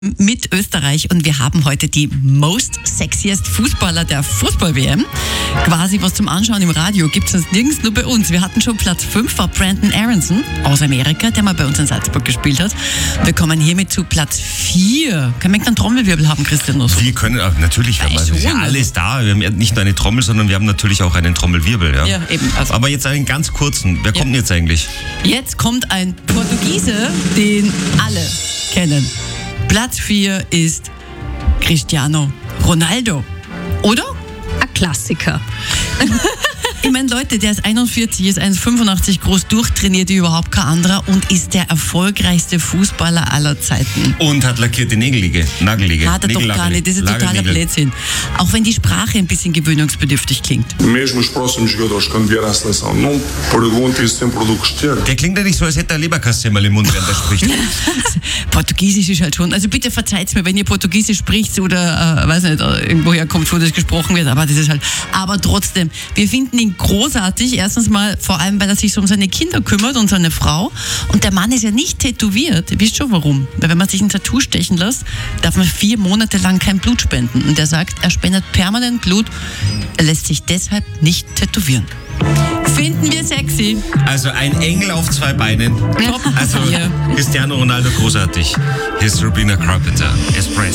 mit Österreich und wir haben heute die most sexiest Fußballer der Fußball-WM. Quasi was zum Anschauen im Radio gibt es sonst nirgends, nur bei uns. Wir hatten schon Platz 5, war Brandon Aronson aus Amerika, der mal bei uns in Salzburg gespielt hat. Wir kommen hiermit zu Platz 4. Können wir einen Trommelwirbel haben, Christian Nuss? Wir können auch, natürlich, wir haben also ist ja alles da. Wir haben nicht nur eine Trommel, sondern wir haben natürlich auch einen Trommelwirbel. Ja, eben. Also. Aber jetzt einen ganz kurzen. Wer kommt denn jetzt eigentlich? Jetzt kommt ein Portugiese, den alle kennen. Platz 4 ist Cristiano Ronaldo. Oder? Ein Klassiker. Ich meine, Leute, der ist 41, ist 1,85 groß, durchtrainiert wie überhaupt kein anderer und ist der erfolgreichste Fußballer aller Zeiten. Und hat lackierte Nagellige. Hat er doch gar nicht, das ist totaler Blödsinn. Auch wenn die Sprache ein bisschen gewöhnungsbedürftig klingt. Der klingt ja nicht so, als hätte er Leberkasse mal im Mund, während er spricht. Portugiesisch ist halt schon, also bitte verzeiht's mir, wenn ihr Portugiesisch spricht oder, weiß nicht, irgendwoher kommt, wo das gesprochen wird, aber das ist halt, aber trotzdem, wir finden ihn großartig. Erstens mal, vor allem, weil er sich so um seine Kinder kümmert und seine Frau. Und der Mann ist ja nicht tätowiert. Ihr wisst schon warum. Weil wenn man sich ein Tattoo stechen lässt, darf man 4 Monate lang kein Blut spenden. Und er sagt, er spendet permanent Blut. Er lässt sich deshalb nicht tätowieren. Finden wir sexy. Also ein Engel auf 2 Beinen. Top. Also Cristiano Ronaldo großartig. Hier ist Sabrina Carpenter. Espresso.